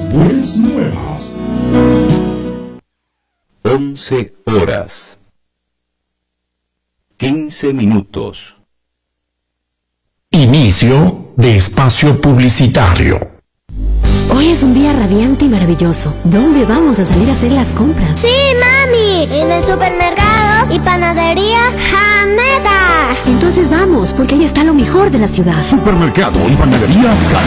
Después nuevas. 11 horas 15 minutos. Inicio de espacio publicitario. Hoy es un día radiante y maravilloso. ¿Dónde vamos a salir a hacer las compras? ¡Sí, mami! En el supermercado y panadería Haneda. Entonces vamos, porque ahí está lo mejor de la ciudad. Supermercado y panadería